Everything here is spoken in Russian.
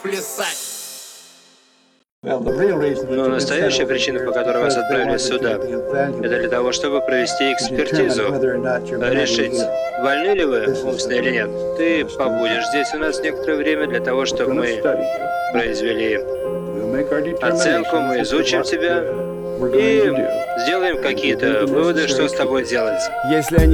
плясать. Но настоящая причина, по которой вас отправили сюда, это для того, чтобы провести экспертизу, решить, больны ли вы умственно или нет. Ты побудешь здесь у нас некоторое время для того, чтобы мы произвели оценку, мы изучим тебя и сделаем какие-то выводы, что с тобой делать.